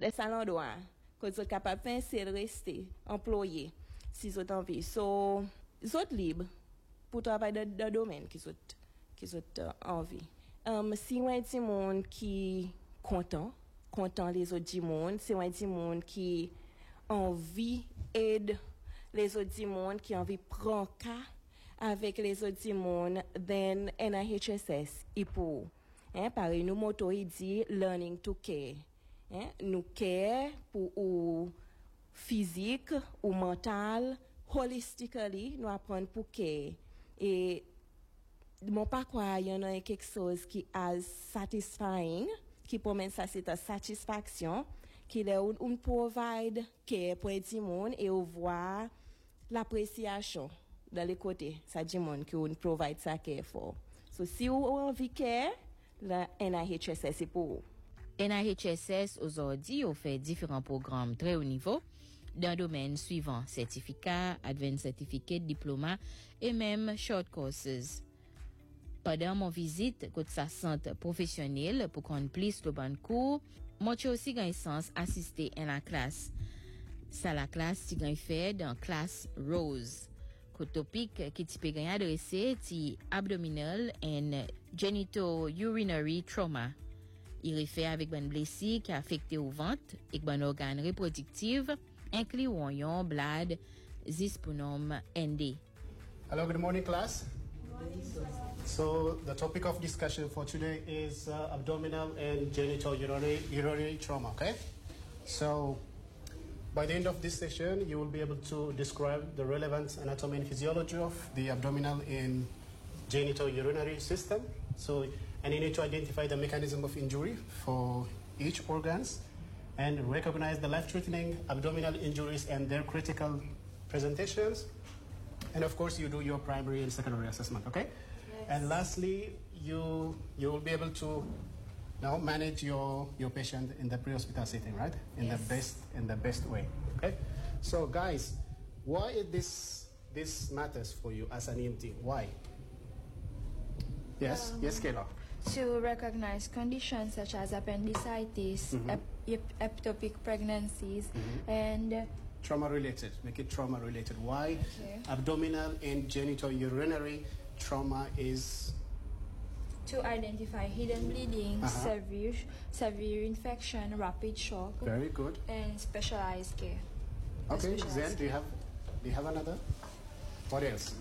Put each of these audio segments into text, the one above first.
les salons droits, que vous êtes capable de faire, c'est de rester employé, si vous êtes envie. So, vous êtes libre pour travailler dans le domaine qui vous êtes envie. Si vous êtes un monde qui content les autres du monde, si vous êtes un monde qui envie aide les autres du monde, qui envie prendre cas avec les autres du monde, then NIHSS, il pour. Pareil, nous motto il dit learning to care. Nous care pour ou physique ou mental, holistically, nous apprendre pour care. Et mon pas quoi, il y en a quelque chose qui est satisfying, qui pour moi ça c'est une satisfaction, qui est on provide care pour les monde et on voit l'appréciation dans les côtés, ça dit monde qui on provide ça care for. So si vous avez envie care, la NIHSS c'est pour vous. NIHSS aujourd'hui offre différents programmes très haut niveau dans le domaine suivant: certificat, advanced certificate, diplôme et même short courses. Pendant mon visite côté sa centre professionnel pour qu'on plus le bon cours, moi j'ai aussi gain sens assister à la classe. Ça la classe qui gain fait dans classe Rose. Le topic qui peut gagner adressé ti abdominal and genitourinary trauma. Il réfère avec une blessure qui a affecté au ventre et un organe reproductif, incluant yon blad, zisponum ND. Hello, good morning, class. So the topic of discussion for today is abdominal and genital urinary trauma. Okay, so by the end of this session, you will be able to describe the relevant anatomy and physiology of the abdominal and genital urinary system. So, and you need to identify the mechanism of injury for each organs and recognize the life-threatening abdominal injuries and their critical presentations. And of course, you do your primary and secondary assessment, okay? Yes. And lastly, you will be able to now manage your patient in the pre-hospital setting, right? In the best way, okay? So guys, why is this matters for you as an EMT? Why? Yes, yes, Kayla. To recognize conditions such as appendicitis, ectopic pregnancies, and trauma-related. Make it trauma-related. Why? Okay. Abdominal and genital urinary trauma is to identify hidden bleeding, severe infection, rapid shock. Very good. And specialized care. Okay, Zen, do you have another? What else?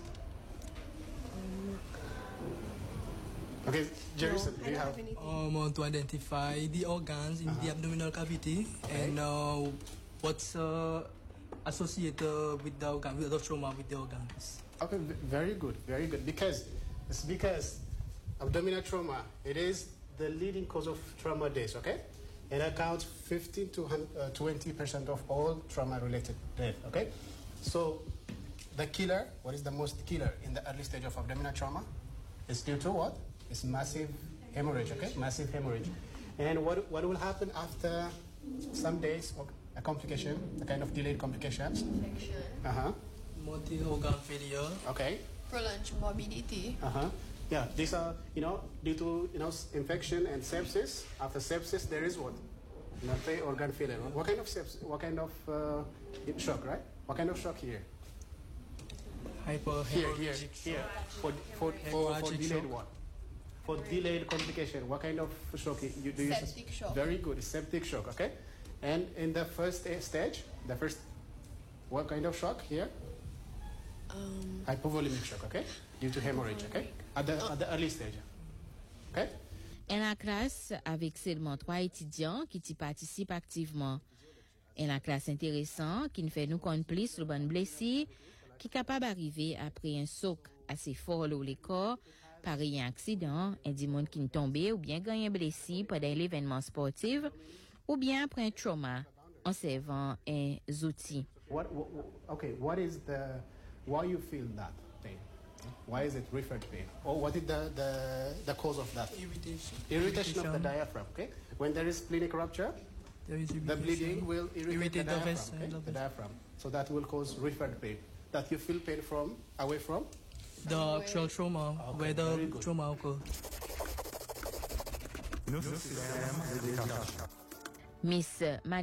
Okay, Jerison, do you have anything? To identify the organs in the abdominal cavity and what's associated with the organ, with the trauma with the organs. Okay, very good. Because abdominal trauma, it is the leading cause of trauma deaths, okay? It accounts 15 to 20% of all trauma-related death, okay? So the killer, what is the most killer in the early stage of abdominal trauma? It's due to what? It's massive hemorrhage, okay? Massive hemorrhage. And what will happen after some days? A complication, a kind of delayed complications. Infection. Multi-organ failure. Okay. Prolonged morbidity. Yeah, these are, due to, infection and sepsis. After sepsis, there is what? Multi-organ failure. What kind of sepsis? What kind of shock, right? What kind of shock here? Here. For delayed what? For delayed complication, what kind of shock do you use? Septic shock. Very good, septic shock, okay? And in the first stage, what kind of shock here? Hypovolemic shock, okay? Due to hemorrhage, okay? At the early stage, okay? En la classe, avec seulement 3 étudiants qui y participent activement. En la classe intéressant, qui nous fait nous connaître plus le bon blessé, qui est capable d'arriver après un soc assez fort au le corps, par un accident, un du monde qui est tombé ou bien gagné blessé pendant l'événement sportif, ou bien après un trauma en servant un outils. Why you feel that pain? Why is it referred pain? Or what is the cause of that? Irritation of the diaphragm, okay? When there is splenic rupture, the bleeding will irritate the diaphragm, okay? The diaphragm. So that will cause referred pain. That you feel pain away from? The actual trauma, where the trauma occurs. Miss